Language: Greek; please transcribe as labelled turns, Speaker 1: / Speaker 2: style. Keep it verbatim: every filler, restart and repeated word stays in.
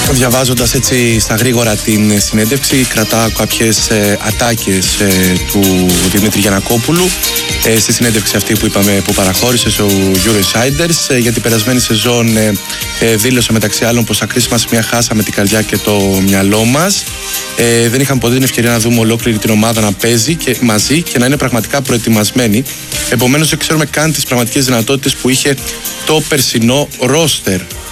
Speaker 1: Διαβάζοντας έτσι στα γρήγορα την συνέντευξη, κρατάω κάποιες ε, ατάκες ε, του Δημήτρη Γιαννακόπουλου ε, στη συνέντευξη αυτή που είπαμε που παραχώρησε στο Eurosiders. Ε, για την περασμένη σεζόν ε, ε, δήλωσε μεταξύ άλλων πως στα κρίσιμα σημεία χάσαμε την καρδιά και το μυαλό μας. Ε, δεν είχαμε ποτέ την ευκαιρία να δούμε ολόκληρη την ομάδα να παίζει και μαζί και να είναι πραγματικά προετοιμασμένη. Επομένως δεν ξέρουμε καν τις πραγματικές δυνατότητες που είχε το περσινό ρόστερ.